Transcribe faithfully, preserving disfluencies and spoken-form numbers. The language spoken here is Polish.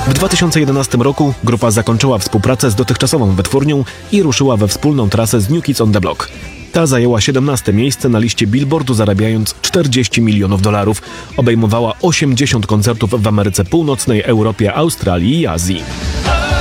W dwa tysiące jedenastym roku grupa zakończyła współpracę z dotychczasową wytwórnią i ruszyła we wspólną trasę z New Kids on the Block. Ta zajęła siedemnaste miejsce na liście Billboardu, zarabiając czterdzieści milionów dolarów. Obejmowała osiemdziesiąt koncertów w Ameryce Północnej, Europie, Australii i Azji.